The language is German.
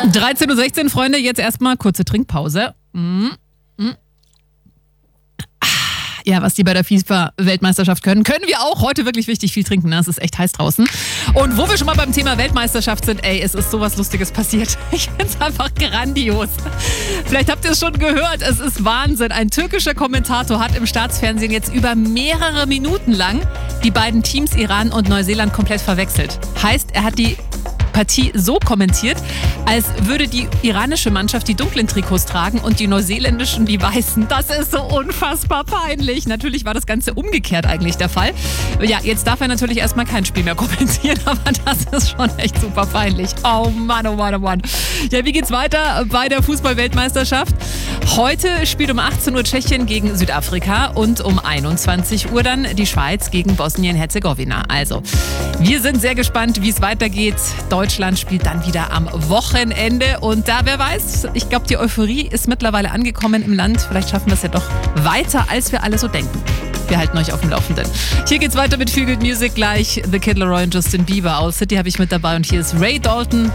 13:16 Uhr, Freunde, jetzt erstmal kurze Trinkpause. Ja, was die bei der FIFA-Weltmeisterschaft können wir auch. Heute wirklich wichtig viel trinken, ne? Es ist echt heiß draußen. Und wo wir schon mal beim Thema Weltmeisterschaft sind, es ist sowas Lustiges passiert. Ich finde es einfach grandios. Vielleicht habt ihr es schon gehört, es ist Wahnsinn. Ein türkischer Kommentator hat im Staatsfernsehen jetzt über mehrere Minuten lang die beiden Teams Iran und Neuseeland komplett verwechselt. Heißt, er hat die Partie so kommentiert, als würde die iranische Mannschaft die dunklen Trikots tragen und die neuseeländischen die weißen. Das ist so unfassbar peinlich. Natürlich war das Ganze umgekehrt eigentlich der Fall. Ja, jetzt darf er natürlich erstmal kein Spiel mehr kommentieren, aber das ist schon echt super peinlich. Oh Mann, oh Mann, oh Mann. Ja, wie geht's weiter bei der Fußball-Weltmeisterschaft? Heute spielt um 18 Uhr Tschechien gegen Südafrika und um 21 Uhr dann die Schweiz gegen Bosnien-Herzegowina. Also, wir sind sehr gespannt, wie es weitergeht. Deutschland spielt dann wieder am Wochenende und da, wer weiß, ich glaube, die Euphorie ist mittlerweile angekommen im Land. Vielleicht schaffen wir es ja doch weiter, als wir alle so denken. Wir halten euch auf dem Laufenden. Hier geht's weiter mit Feel Good Music gleich. The Kid Laroi und Justin Bieber aus City habe ich mit dabei und hier ist Ray Dalton